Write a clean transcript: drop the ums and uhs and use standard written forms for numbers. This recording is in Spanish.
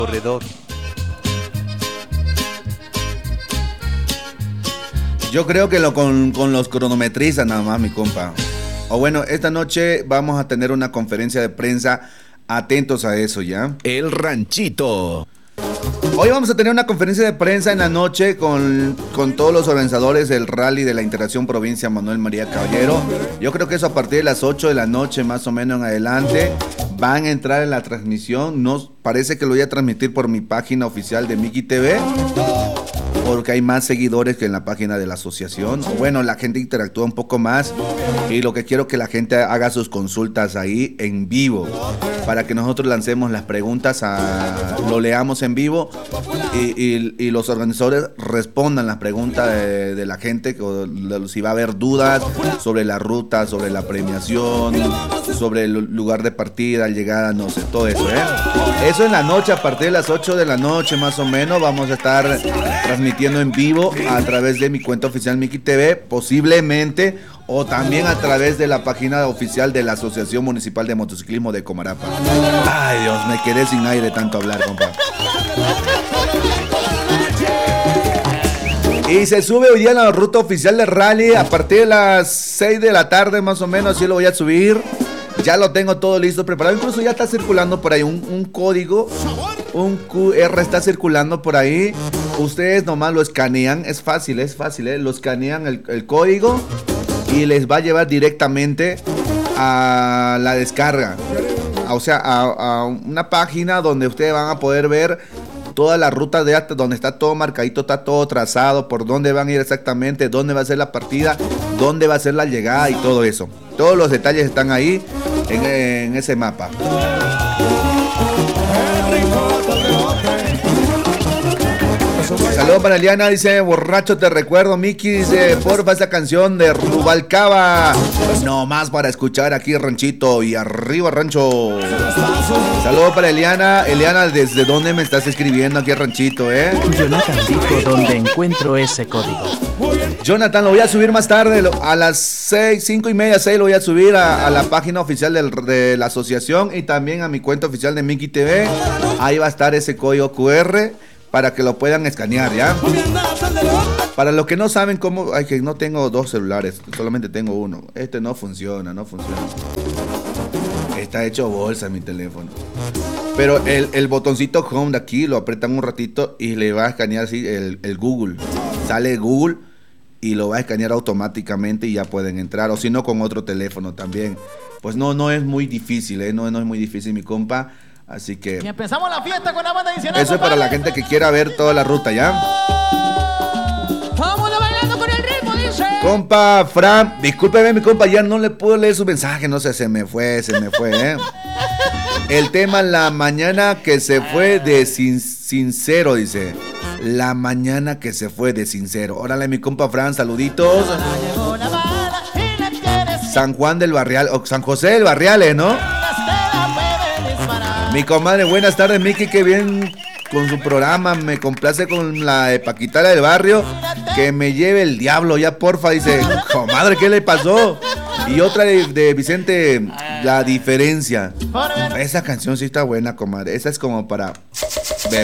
corredor. Yo creo que con los cronometristas nada más, mi compa. O bueno, esta noche vamos a tener una conferencia de prensa. Atentos a eso, ¿ya? El Ranchito. Hoy vamos a tener una conferencia de prensa en la noche con todos los organizadores del rally de la Integración Provincia Manuel María Caballero. Yo creo que eso a partir de las 8 de la noche más o menos en adelante van a entrar en la transmisión. No, parece que lo voy a transmitir por mi página oficial de Miki TV, porque hay más seguidores que en la página de la asociación. Bueno, la gente interactúa un poco más y lo que quiero es que la gente haga sus consultas ahí en vivo para que nosotros lancemos las preguntas, lo leamos en vivo y los organizadores respondan las preguntas de la gente, si va a haber dudas sobre la ruta, sobre la premiación, sobre el lugar de partida, llegada, no sé, todo eso, ¿eh? Eso en la noche, a partir de las 8 de la noche más o menos, vamos a estar transmitiendo en vivo a través de mi cuenta oficial Miki TV, posiblemente, o también a través de la página oficial de la Asociación Municipal de Motociclismo de Comarapa. Ay, Dios, me quedé sin aire de tanto hablar, compa. Y se sube hoy día la ruta oficial de rally a partir de las 6 de la tarde más o menos, así lo voy a subir. Ya lo tengo todo listo, preparado. Incluso ya está circulando por ahí un código, un QR está circulando por ahí. Ustedes nomás lo escanean, es fácil, lo escanean el código y les va a llevar directamente a la descarga. O sea, a una página donde ustedes van a poder ver toda la ruta de hasta donde está todo marcadito, está todo trazado, por dónde van a ir exactamente, dónde va a ser la partida, dónde va a ser la llegada y todo eso. Todos los detalles están ahí en ese mapa. Saludos para Eliana, dice, borracho te recuerdo. Miki dice, porfa, esa canción de Rubalcaba, no más para escuchar aquí Ranchito y arriba Rancho. Saludos para Eliana. Eliana, ¿desde dónde me estás escribiendo aquí Ranchito, Jonathan dijo dónde encuentro ese código. Jonathan, lo voy a subir más tarde, a las 5:30, 6 lo voy a subir a la página oficial de la asociación y también a mi cuenta oficial de Miki TV. Ahí va a estar ese código QR para que lo puedan escanear, ¿ya? Para los que no saben cómo, ay, que no tengo dos celulares, solamente tengo uno. Este no funciona. Está hecho bolsa mi teléfono. Pero el botoncito home de aquí lo apretan un ratito y le va a escanear así el Google. Sale Google y lo va a escanear automáticamente y ya pueden entrar. O si no, con otro teléfono también. Pues no es muy difícil, no es muy difícil, mi compa. Así que y empezamos la fiesta con la banda adicional. Eso es para la gente que quiera ver toda la ruta, ¿ya? Vámonos bailando con el ritmo, dice. Compa Fran, discúlpeme mi compa, ya no le puedo leer su mensaje, no sé, se me fue, El tema la mañana que se fue de sincero, dice. La mañana que se fue de sincero. Órale mi compa Fran, saluditos. San Juan del Barrial, o San José del Barrial, ¿no? Mi comadre, buenas tardes, Miki, que bien con su programa, me complace con la de Paquitara del Barrio, que me lleve el diablo, ya porfa, dice, comadre, ¿qué le pasó? Y otra de Vicente, La Diferencia. Esa canción sí está buena, comadre, esa es como para